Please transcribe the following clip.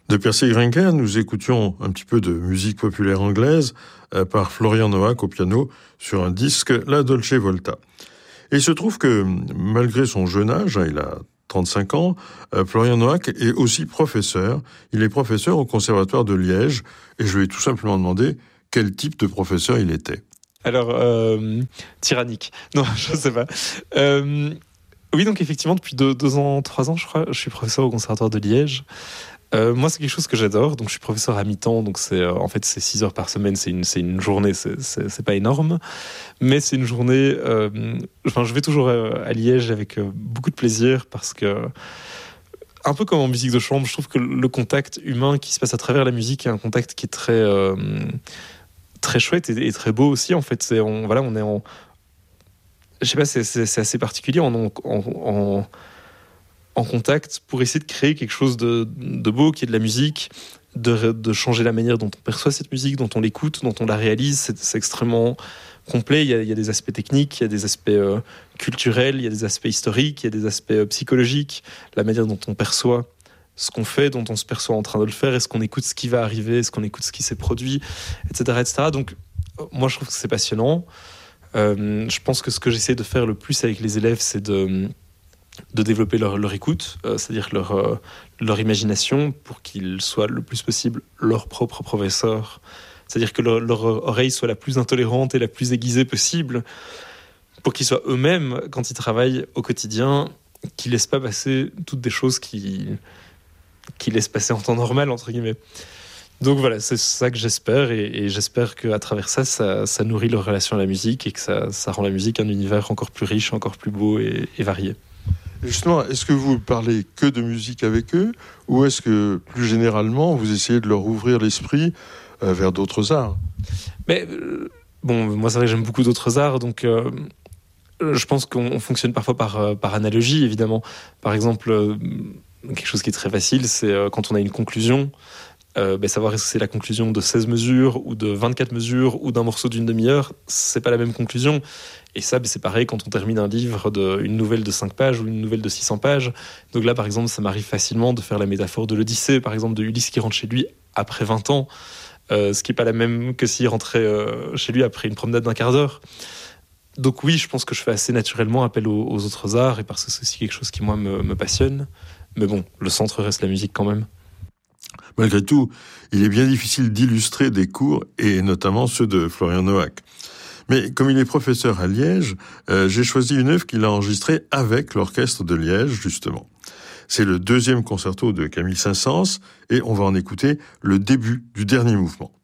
De Percy Grainger, nous écoutions un petit peu de musique populaire anglaise par Florian Noack au piano sur un disque La Dolce Volta. Et il se trouve que malgré son jeune âge, il a 35 ans, Florian Noack est aussi professeur. Il est professeur au Conservatoire de Liège et je lui ai tout simplement demandé quel type de professeur il était. Alors, tyrannique. Non, je ne sais pas. Oui, donc effectivement, depuis 2 ans, 3 ans, je crois, je suis professeur au Conservatoire de Liège. Moi, c'est quelque chose que j'adore. Donc, je suis professeur à mi-temps. Donc, en fait, c'est 6 heures par semaine. C'est une journée. C'est pas énorme. Mais c'est une journée... je vais toujours à Liège avec beaucoup de plaisir parce que... Un peu comme en musique de chambre, je trouve que le contact humain qui se passe à travers la musique est un contact qui est très chouette et très beau aussi. En fait, on est en... Je sais pas, c'est assez particulier. En contact pour essayer de créer quelque chose de beau qui est de la musique, de changer la manière dont on perçoit cette musique, dont on l'écoute, dont on la réalise. C'est extrêmement complet. Il y a des aspects techniques, il y a des aspects culturels, il y a des aspects historiques, il y a des aspects psychologiques, la manière dont on perçoit ce qu'on fait, dont on se perçoit en train de le faire, est-ce qu'on écoute ce qui va arriver, est-ce qu'on écoute ce qui s'est produit, etc., etc. Donc, moi, je trouve que c'est passionnant. Je pense que ce que j'essaie de faire le plus avec les élèves, c'est de développer leur écoute, c'est-à-dire leur imagination, pour qu'ils soient le plus possible leur propre professeur. C'est-à-dire que leur oreille soit la plus intolérante et la plus aiguisée possible, pour qu'ils soient eux-mêmes, quand ils travaillent au quotidien, qu'ils ne laissent pas passer toutes des choses qui laissent passer en temps normal, entre guillemets. Donc voilà, c'est ça que j'espère, et j'espère qu'à travers ça nourrit leur relation à la musique, et que ça rend la musique un univers encore plus riche, encore plus beau et varié. Justement, est-ce que vous parlez que de musique avec eux, ou est-ce que, plus généralement, vous essayez de leur ouvrir l'esprit vers d'autres arts ? Mais moi c'est vrai que j'aime beaucoup d'autres arts, donc je pense qu'on fonctionne parfois par analogie, évidemment. Par exemple, quelque chose qui est très facile, c'est quand on a une conclusion, savoir est-ce que c'est la conclusion de 16 mesures, ou de 24 mesures, ou d'un morceau d'une demi-heure, c'est pas la même conclusion. Et ça, c'est pareil quand on termine un livre, une nouvelle de 5 pages ou une nouvelle de 600 pages. Donc là, par exemple, ça m'arrive facilement de faire la métaphore de l'Odyssée, par exemple, de Ulysse qui rentre chez lui après 20 ans, ce qui n'est pas la même que s'il rentrait chez lui après une promenade d'1 quart d'heure. Donc oui, je pense que je fais assez naturellement appel aux autres arts, et parce que c'est aussi quelque chose qui, moi, me passionne. Mais bon, le centre reste la musique quand même. Malgré tout, il est bien difficile d'illustrer des cours, et notamment ceux de Florian Noack. Mais comme il est professeur à Liège, j'ai choisi une œuvre qu'il a enregistrée avec l'orchestre de Liège, justement. C'est le 2e concerto de Camille Saint-Saëns, et on va en écouter le début du dernier mouvement.